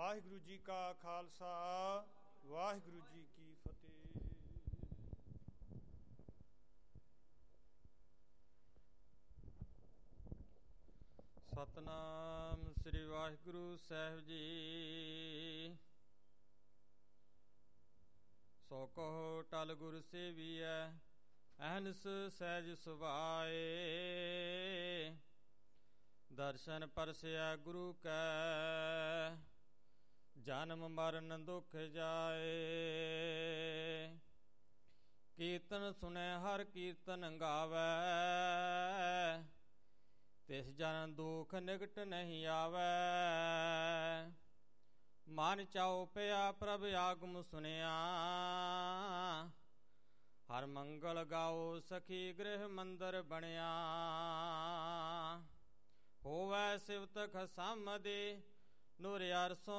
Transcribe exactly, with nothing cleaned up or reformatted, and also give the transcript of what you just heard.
ਵਾਹਿਗੁਰੂ ਜੀ ਕਾ ਖਾਲਸਾ, ਵਾਹਿਗੁਰੂ ਜੀ ਕੀ ਫਤਿਹ। ਸਤਨਾਮ ਸ੍ਰੀ ਵਾਹਿਗੁਰੂ ਸਾਹਿਬ ਜੀ। ਸੋ ਕਹੋ ਟਲ ਗੁਰ ਸੇਵੀਐ, ਅਹਨਿਸ ਸਹਿਜ ਸੁਭਾਏ। ਦਰਸ਼ਨ ਪਰਸਿਆ ਗੁਰੂ ਕੈ, ਜਨਮ ਮਰਨ ਦੁਖ ਜਾਏ। ਕੀਰਤਨ ਸੁਣੈ ਹਰ ਕੀਰਤਨ ਗਾਵੈ, ਤਿਸ ਜਨ ਦੁਖ ਨਿਕਟ ਨਹੀਂ ਆਵੈ। ਮਨ ਚਾਉ ਪਿਆ ਪ੍ਰਭ ਆਗਮ ਸੁਨਿਆ, ਹਰ ਮੰਗਲ ਗਾਓ ਸਖੀ ਗ੍ਰਹਿ ਮੰਦਰ ਬਣਿਆ। ਹੋਵੈ ਸਿਵਤ ਖਸਮ ਦੇ ਨੂਰ ਅਰਸੋਂ